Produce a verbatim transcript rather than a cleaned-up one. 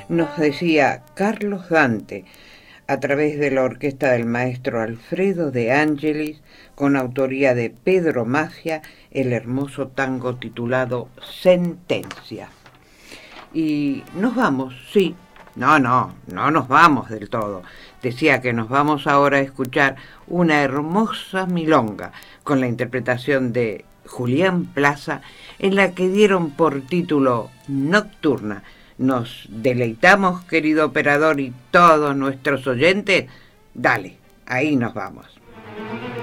nos decía Carlos Dante, a través de la orquesta del maestro Alfredo de Angelis, con autoría de Pedro Magia, el hermoso tango titulado Sentencia. Y nos vamos, sí, no, no, no nos vamos del todo. Decía que nos vamos ahora a escuchar una hermosa milonga con la interpretación de Julián Plaza, en la que dieron por título Nocturna. Nos deleitamos, querido operador, y todos nuestros oyentes. Dale, ahí nos vamos.